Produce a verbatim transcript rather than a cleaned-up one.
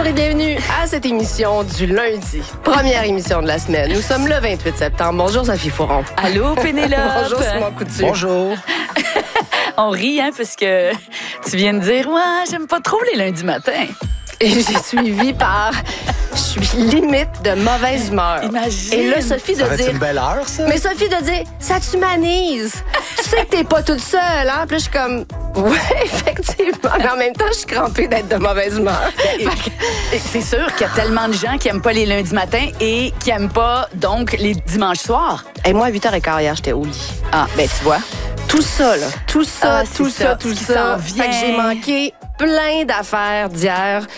Bonjour et bienvenue à cette émission du lundi. Première émission de la semaine. Nous sommes le vingt-huit septembre. Bonjour Sophie Fouron. Allô Pénélope. Bonjour Simon Couture. Bonjour. On rit, hein, parce que tu viens de dire, ouais, j'aime pas trop les lundis matins. Et j'ai suivi par... Je suis limite de mauvaise humeur. Imagine. Et là, Sophie de Ça va être dire... une belle heure, ça? Mais Sophie de dire, ça t'humanise. Tu sais que t'es pas toute seule, hein? Puis là, je suis comme, ouais, effectivement. Mais en même temps, je suis crampée d'être de mauvaise humeur. Et- et C'est sûr qu'il y a tellement de gens qui aiment pas les lundis matins et qui aiment pas, donc, les dimanches soirs. Et moi, à huit heures quinze hier, j'étais au lit. Ah, ben tu vois. Tout ça, là. Tout ça, Ah, c'est tout ça, ça, tout ce qui ça. s'en Fait que vient. j'ai manqué plein d'affaires d'hier.